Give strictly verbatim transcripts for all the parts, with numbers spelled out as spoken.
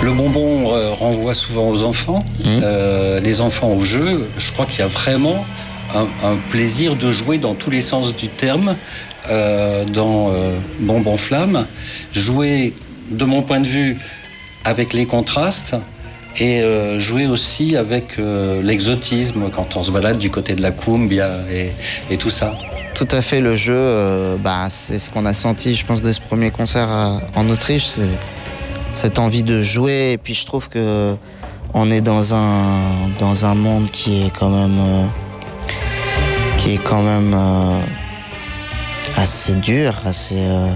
Le bonbon euh, renvoie souvent aux enfants, mmh. euh, les enfants au jeu. Je crois qu'il y a vraiment un, un plaisir de jouer dans tous les sens du terme euh, dans euh, Bonbon Flamme. Jouer, de mon point de vue, avec les contrastes et euh, jouer aussi avec euh, l'exotisme quand on se balade du côté de la cumbia et, et tout ça. Tout à fait, le jeu, euh, bah, c'est ce qu'on a senti, je pense, dès ce premier concert à, en Autriche. C'est cette envie de jouer, et puis je trouve que on est dans un dans un monde qui est quand même euh, qui est quand même euh, assez dur, assez euh,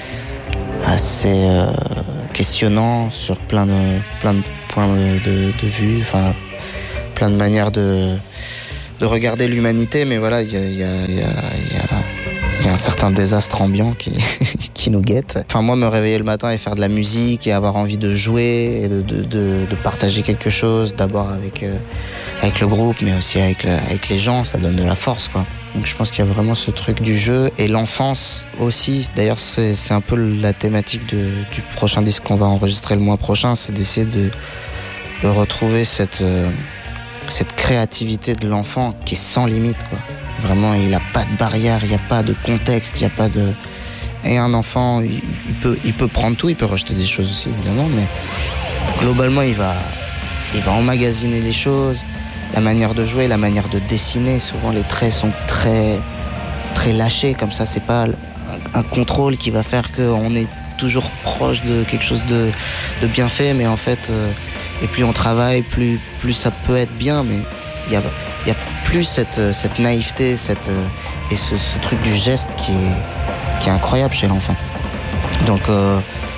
assez euh, questionnant sur plein de plein de points de, de, de vue, enfin plein de manières de de regarder l'humanité, mais voilà, il y a il y a il y a il y a il y a un certain désastre ambiant qui, qui nous guette. Enfin, moi, me réveiller le matin et faire de la musique et avoir envie de jouer et de, de, de, de partager quelque chose, d'abord avec, euh, avec le groupe, mais aussi avec, le, avec les gens, ça donne de la force, quoi. Donc je pense qu'il y a vraiment ce truc du jeu et l'enfance aussi. D'ailleurs, c'est, c'est un peu la thématique de, du prochain disque qu'on va enregistrer le mois prochain, c'est d'essayer de, de retrouver cette, euh, cette créativité de l'enfant qui est sans limite, quoi. Vraiment, il n'a pas de barrière, il n'y a pas de contexte, il n'y a pas de... Et un enfant, il, il, peut, il peut prendre tout, il peut rejeter des choses aussi, évidemment, mais globalement, il va, il va emmagasiner les choses, la manière de jouer, la manière de dessiner. Souvent, les traits sont très, très lâchés, comme ça, c'est pas un, un contrôle qui va faire qu'on est toujours proche de quelque chose de, de bien fait, mais en fait, euh, et plus on travaille, plus, plus ça peut être bien, mais il y a... Il n'y a plus cette, cette naïveté cette, et ce, ce truc du geste qui est, qui est incroyable chez l'enfant. Donc, euh,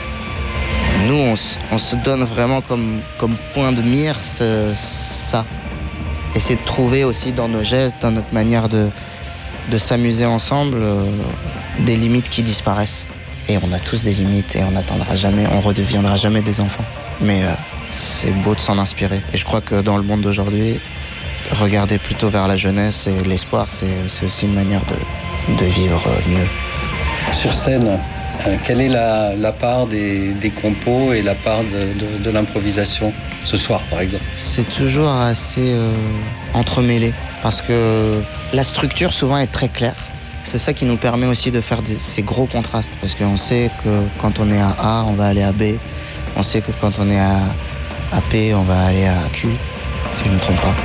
nous, on, on se donne vraiment comme, comme point de mire ce, ça. Essayer de trouver aussi dans nos gestes, dans notre manière de, de s'amuser ensemble, euh, des limites qui disparaissent. Et on a tous des limites et on n'atteindra jamais, on redeviendra jamais des enfants. Mais euh, c'est beau de s'en inspirer. Et je crois que dans le monde d'aujourd'hui, regarder plutôt vers la jeunesse et l'espoir, c'est, c'est aussi une manière de, de vivre mieux. Sur scène, euh, quelle est la, la part des, des compos et la part de, de, de l'improvisation ce soir, par exemple? C'est toujours assez euh, entremêlé, parce que la structure souvent est très claire. C'est ça qui nous permet aussi de faire des, ces gros contrastes, parce qu'on sait que quand on est à A, on va aller à B. On sait que quand on est à, à P, on va aller à Q, si je ne me trompe pas.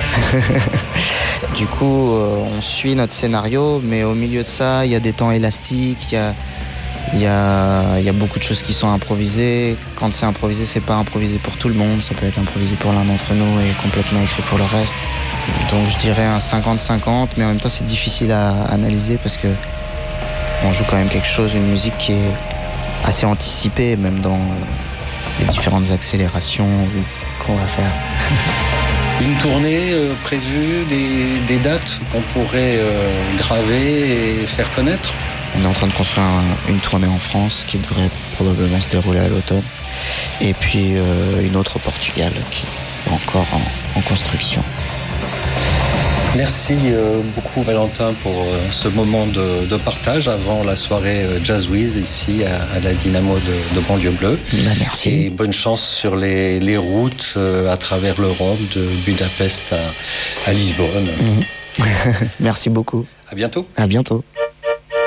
Du coup, euh, on suit notre scénario, mais au milieu de ça, il y a des temps élastiques, il y a, y a, y a beaucoup de choses qui sont improvisées. Quand c'est improvisé, c'est pas improvisé pour tout le monde, ça peut être improvisé pour l'un d'entre nous et complètement écrit pour le reste. Donc je dirais un cinquante cinquante, mais en même temps c'est difficile à analyser parce que on joue quand même quelque chose, une musique qui est assez anticipée, même dans les différentes accélérations qu'on va faire. Une tournée euh, prévue, des, des dates qu'on pourrait euh, graver et faire connaître? On est en train de construire un, une tournée en France qui devrait probablement se dérouler à l'automne. Et puis euh, une autre au Portugal qui est encore en, en construction. Merci euh, beaucoup Valentin pour euh, ce moment de, de partage avant la soirée euh, Jazzwiz ici à, à la Dynamo de, de Banlieue Bleue. Ben, merci. Et bonne chance sur les, les routes euh, à travers l'Europe, de Budapest à, à Lisbonne. Mmh. Merci beaucoup. À bientôt. À bientôt.